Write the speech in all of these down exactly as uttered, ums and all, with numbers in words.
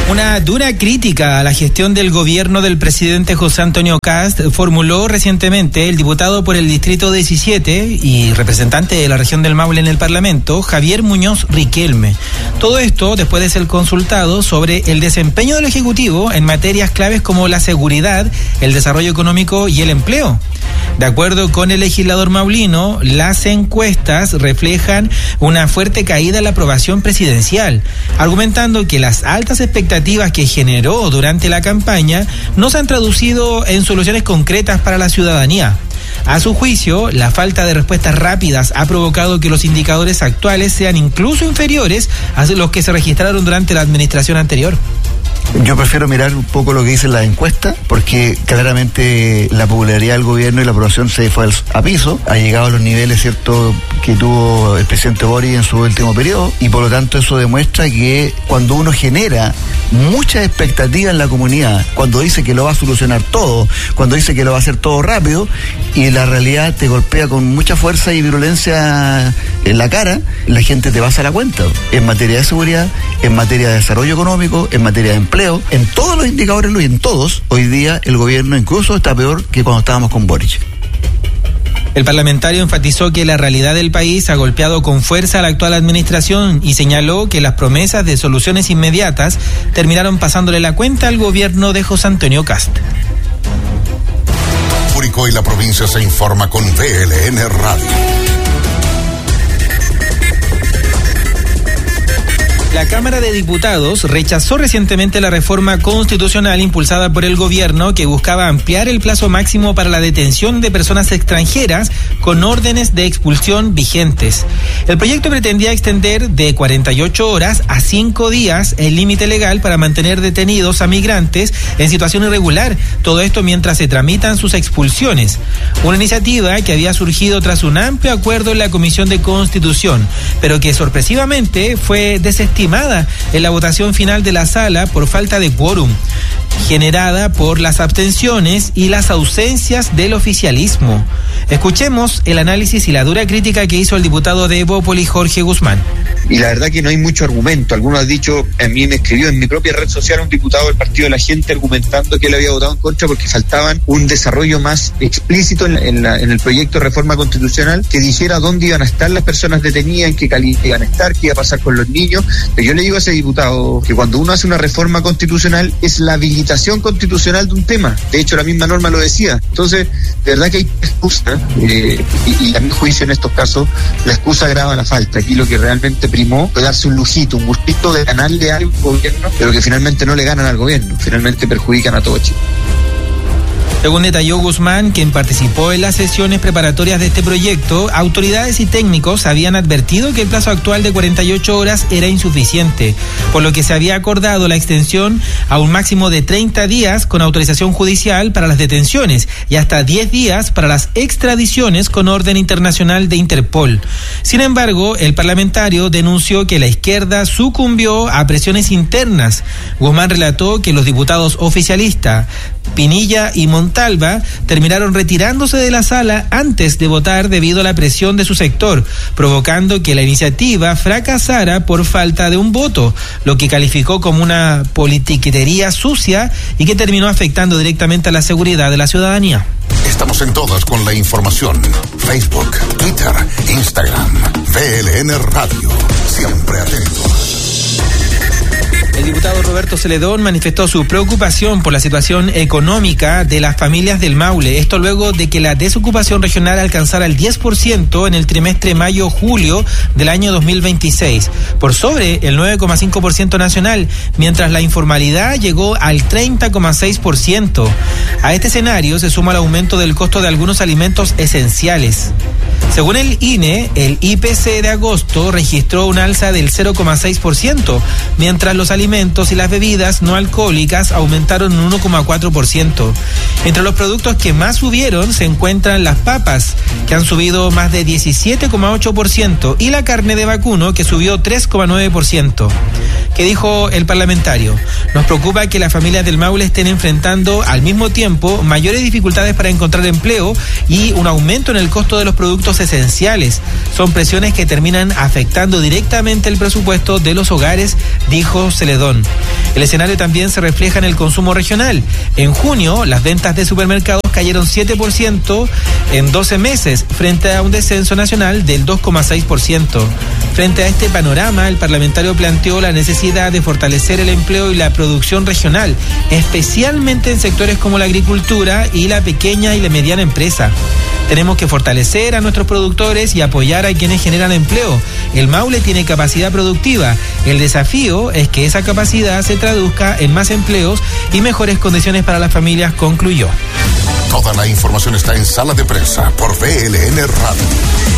Una dura crítica a la gestión del gobierno del presidente José Antonio Kast formuló recientemente el diputado por el Distrito diecisiete y representante de la región del Maule en el Parlamento, Javier Muñoz Riquelme. Todo esto después de ser consultado sobre el desempeño del Ejecutivo en materias claves como la seguridad, el desarrollo económico y el empleo. De acuerdo con el legislador maulino, las encuestas reflejan una fuerte caída en la aprobación presidencial, argumentando que las altas expectativas que generó durante la campaña no se han traducido en soluciones concretas para la ciudadanía. A su juicio, la falta de respuestas rápidas ha provocado que los indicadores actuales sean incluso inferiores a los que se registraron durante la administración anterior. Yo prefiero mirar un poco lo que dice la encuesta, porque claramente la popularidad del gobierno y la aprobación se fue a piso, ha llegado a los niveles, cierto, que tuvo el presidente Boric en su último periodo, y por lo tanto eso demuestra que cuando uno genera mucha expectativa en la comunidad, cuando dice que lo va a solucionar todo, cuando dice que lo va a hacer todo rápido, y la realidad te golpea con mucha fuerza y virulencia en la cara, la gente te pasa la cuenta, en materia de seguridad, en materia de desarrollo económico, en materia de empleo, en todos los indicadores, Luis, en todos, hoy día el gobierno incluso está peor que cuando estábamos con Boric. El parlamentario enfatizó que la realidad del país ha golpeado con fuerza a la actual administración y señaló que las promesas de soluciones inmediatas terminaron pasándole la cuenta al gobierno de José Antonio Kast. Curicó y la provincia se informa con V L N Radio. La Cámara de Diputados rechazó recientemente la reforma constitucional impulsada por el gobierno que buscaba ampliar el plazo máximo para la detención de personas extranjeras con órdenes de expulsión vigentes. El proyecto pretendía extender de cuarenta y ocho horas a cinco días el límite legal para mantener detenidos a migrantes en situación irregular, todo esto mientras se tramitan sus expulsiones. Una iniciativa que había surgido tras un amplio acuerdo en la Comisión de Constitución, pero que sorpresivamente fue desestimada en la votación final de la sala por falta de quórum, generada por las abstenciones y las ausencias del oficialismo. Escuchemos el análisis y la dura crítica que hizo el diputado de Evópoli, Jorge Guzmán. Y la verdad que no hay mucho argumento. Algunos han dicho, a mí me escribió en mi propia red social un diputado del Partido de la Gente argumentando que él había votado en contra porque faltaban un desarrollo más explícito en, en, la, en el proyecto de reforma constitucional que dijera dónde iban a estar las personas detenidas, en qué calidad iban a estar, qué iba a pasar con los niños. Pero yo le digo a ese diputado que cuando uno hace una reforma constitucional es la habilitación constitucional de un tema. De hecho, la misma norma lo decía. Entonces, de verdad que hay excusa, eh, y, y a mi juicio en estos casos, la excusa agrava la falta. Aquí lo que realmente primó fue darse un lujito, un gustito de ganarle algo al gobierno, pero que finalmente no le ganan al gobierno, finalmente perjudican a todo Chile. Según detalló Guzmán, quien participó en las sesiones preparatorias de este proyecto, autoridades y técnicos habían advertido que el plazo actual de cuarenta y ocho horas era insuficiente, por lo que se había acordado la extensión a un máximo de treinta días con autorización judicial para las detenciones y hasta diez días para las extradiciones con orden internacional de Interpol. Sin embargo, el parlamentario denunció que la izquierda sucumbió a presiones internas. Guzmán relató que los diputados oficialistas Pinilla y Montalva terminaron retirándose de la sala antes de votar debido a la presión de su sector, provocando que la iniciativa fracasara por falta de un voto, lo que calificó como una politiquería sucia y que terminó afectando directamente a la seguridad de la ciudadanía. Estamos en todas con la información. Facebook, Twitter, Instagram, V L N Radio. Siempre atentos. El diputado Roberto Celedón manifestó su preocupación por la situación económica de las familias del Maule. Esto luego de que la desocupación regional alcanzara el diez por ciento en el trimestre mayo-julio del año dos mil veintiséis, por sobre el nueve coma cinco por ciento nacional, mientras la informalidad llegó al treinta coma seis por ciento. A este escenario se suma el aumento del costo de algunos alimentos esenciales. Según el I N E, el I P C de agosto registró un alza del cero coma seis por ciento, mientras los alimentos y las bebidas no alcohólicas aumentaron un uno coma cuatro por ciento. Entre los productos que más subieron se encuentran las papas, que han subido más de diecisiete coma ocho por ciento, y la carne de vacuno, que subió tres coma nueve por ciento. ¿Qué dijo el parlamentario? Nos preocupa que las familias del Maule estén enfrentando al mismo tiempo mayores dificultades para encontrar empleo y un aumento en el costo de los productos esenciales. Son presiones que terminan afectando directamente el presupuesto de los hogares, dijo Celedón. El escenario también se refleja en el consumo regional. En junio, las ventas de supermercados cayeron siete por ciento en doce meses, frente a un descenso nacional del dos coma seis por ciento. Frente a este panorama, el parlamentario planteó la necesidad de fortalecer el empleo y la producción regional, especialmente en sectores como la agricultura y la pequeña y la mediana empresa. Tenemos que fortalecer a nuestros productores y apoyar a quienes generan empleo. El Maule tiene capacidad productiva. El desafío es que esa capacidad se traduzca en más empleos y mejores condiciones para las familias, concluyó. Toda la información está en Sala de Prensa por V L N Radio.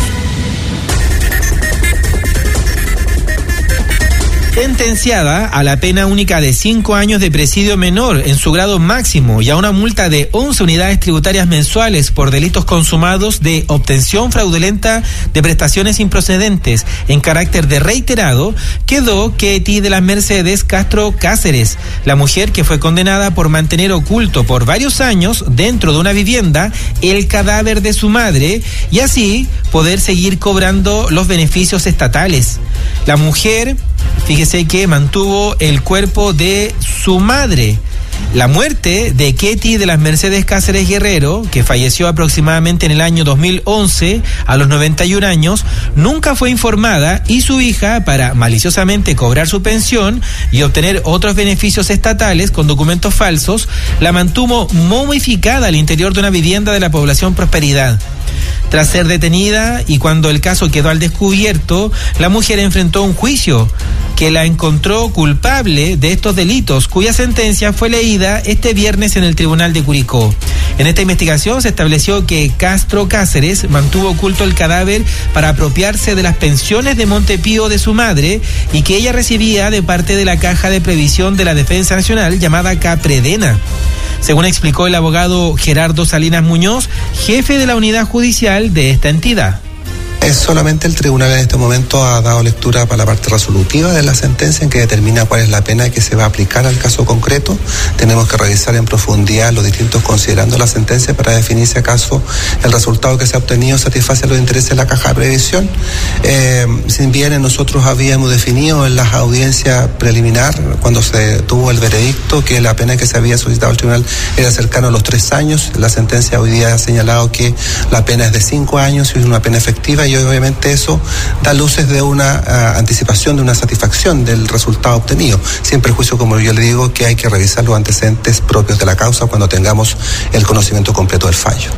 Sentenciada a la pena única de cinco años de presidio menor en su grado máximo y a una multa de once unidades tributarias mensuales por delitos consumados de obtención fraudulenta de prestaciones improcedentes en carácter de reiterado, quedó Ketty de las Mercedes Castro Cáceres, la mujer que fue condenada por mantener oculto por varios años dentro de una vivienda el cadáver de su madre y así poder seguir cobrando los beneficios estatales. La mujer, fíjese que mantuvo el cuerpo de su madre. La muerte de Ketty de las Mercedes Cáceres Guerrero, que falleció aproximadamente en el año dos mil once a los noventa y un años, nunca fue informada y su hija, para maliciosamente cobrar su pensión y obtener otros beneficios estatales con documentos falsos, la mantuvo momificada al interior de una vivienda de la población Prosperidad. Tras ser detenida y cuando el caso quedó al descubierto, la mujer enfrentó un juicio que la encontró culpable de estos delitos, cuya sentencia fue leída este viernes en el Tribunal de Curicó. En esta investigación se estableció que Castro Cáceres mantuvo oculto el cadáver para apropiarse de las pensiones de Montepío de su madre y que ella recibía de parte de la Caja de Previsión de la Defensa Nacional llamada Capredena. Según explicó el abogado Gerardo Salinas Muñoz, jefe de la unidad judicial de esta entidad. Es solamente el tribunal en este momento ha dado lectura para la parte resolutiva de la sentencia en que determina cuál es la pena que se va a aplicar al caso concreto. Tenemos que revisar en profundidad los distintos considerando la sentencia para definir si acaso el resultado que se ha obtenido satisface los intereses de la Caja de Previsión. Eh, si bien nosotros habíamos definido en las audiencias preliminar, cuando se tuvo el veredicto, que la pena que se había solicitado al tribunal era cercano a los tres años, la sentencia hoy día ha señalado que la pena es de cinco años y es una pena efectiva, y obviamente eso da luces de una uh, anticipación, de una satisfacción del resultado obtenido. Siempre el juicio, como yo le digo, que hay que revisar los antecedentes propios de la causa cuando tengamos el conocimiento completo del fallo.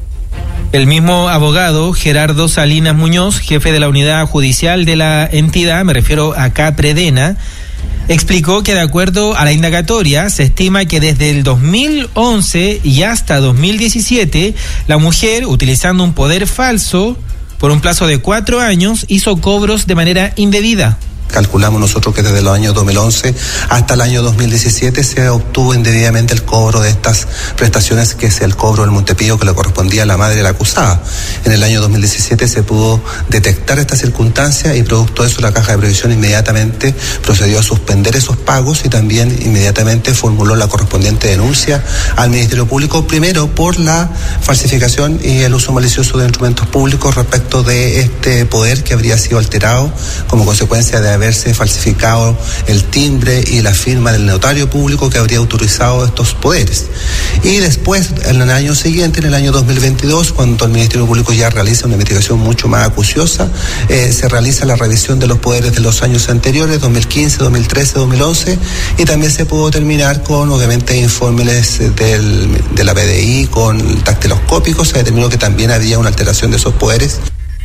El mismo abogado, Gerardo Salinas Muñoz, jefe de la unidad judicial de la entidad, me refiero a Capredena, explicó que de acuerdo a la indagatoria se estima que desde el dos mil once y hasta dos mil diecisiete la mujer, utilizando un poder falso por un plazo de cuatro años, hizo cobros de manera indebida. Calculamos nosotros que desde los años dos mil once hasta el año dos mil diecisiete se obtuvo indebidamente el cobro de estas prestaciones, que es el cobro del Montepío que le correspondía a la madre de la acusada. En el año dos mil diecisiete se pudo detectar esta circunstancia y producto de eso la Caja de Previsión inmediatamente procedió a suspender esos pagos y también inmediatamente formuló la correspondiente denuncia al Ministerio Público, primero por la falsificación y el uso malicioso de instrumentos públicos respecto de este poder que habría sido alterado como consecuencia de haberse falsificado el timbre y la firma del notario público que habría autorizado estos poderes. Y después, en el año siguiente, en el año dos mil veintidós, cuando el Ministerio Público ya realiza una investigación mucho más acuciosa, eh, se realiza la revisión de los poderes de los años anteriores, dos mil quince, dos mil trece, dos mil once, y también se pudo terminar con, obviamente, informes del, de la B D I, con dactiloscópicos, se determinó que también había una alteración de esos poderes.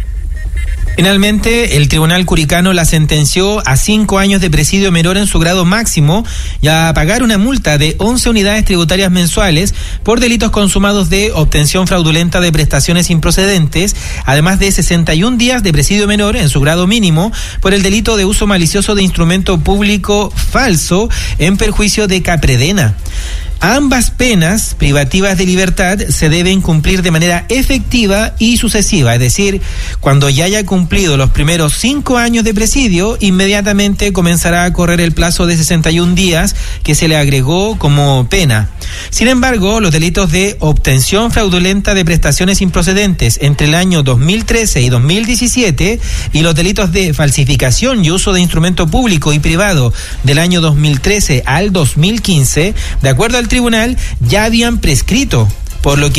Finalmente, el Tribunal Curicano la sentenció a cinco años de presidio menor en su grado máximo y a pagar una multa de once unidades tributarias mensuales por delitos consumados de obtención fraudulenta de prestaciones improcedentes, además de sesenta y un días de presidio menor en su grado mínimo por el delito de uso malicioso de instrumento público falso en perjuicio de Capredena. Ambas penas privativas de libertad se deben cumplir de manera efectiva y sucesiva, es decir, cuando ya haya cumplido los primeros cinco años de presidio, inmediatamente comenzará a correr el plazo de sesenta y un días que se le agregó como pena. Sin embargo, los delitos de obtención fraudulenta de prestaciones improcedentes entre el año dos mil trece y dos mil diecisiete y los delitos de falsificación y uso de instrumento público y privado del año dos mil trece al dos mil quince, de acuerdo al tribunal, ya habían prescrito, por lo que